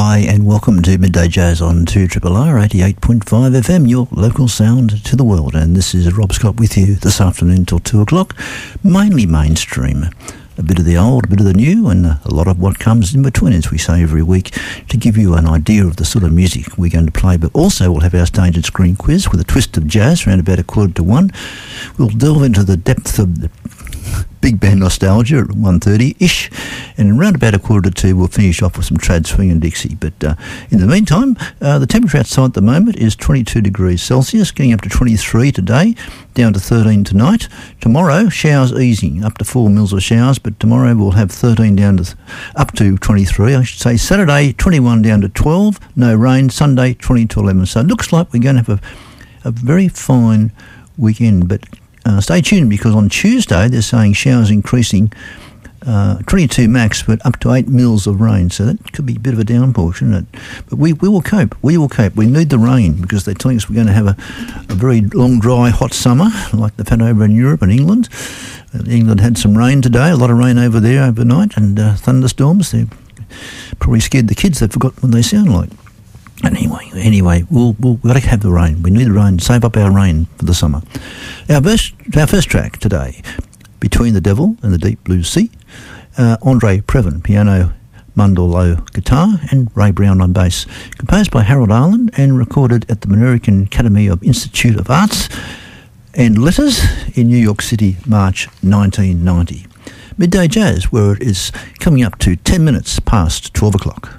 Hi and welcome to Midday Jazz on 2RRR 88.5 FM, your local sound to the world. And this is Rob Scott with you this afternoon till 2 o'clock, mainly mainstream. A bit of the old, a bit of the new, and a lot of what comes in between, as we say every week, to give you an idea of the sort of music we're going to play. But also we'll have our stage and screen quiz with a twist of jazz around about 1:45. We'll delve into the depth of the big band nostalgia at 1:30-ish, and around about 1:45 we'll finish off with some trad swing and Dixie. But in the meantime, the temperature outside at the moment is 22 degrees Celsius, getting up to 23 today, down to 13 tonight. Tomorrow, showers easing, up to 4 mils of showers, but tomorrow we'll have 13 down to up to 23, I should say. Saturday, 21 down to 12, no rain. Sunday, 20 to 11. So it looks like we're going to have a very fine weekend, but stay tuned, because on Tuesday they're saying showers increasing, 22 max, but up to 8 mils of rain. So that could be a bit of a downpour, shouldn't it? But we will cope. We will cope. We need the rain, because they're telling us we're going to have a very long, dry, hot summer, like they've had over in Europe and England. England had some rain today, a lot of rain over there overnight, and thunderstorms. They probably scared the kids. They forgot what they sound like. Anyway, we've got to have the rain. We need the rain. Save up our rain for the summer. Our first track today, Between the Devil and the Deep Blue Sea, Andre Previn, piano, Mundell Lowe, guitar, and Ray Brown on bass. Composed by Harold Arlen and recorded at the American Academy of Institute of Arts and Letters in New York City, March 1990. Midday Jazz, where it is coming up to 10 minutes past 12 o'clock.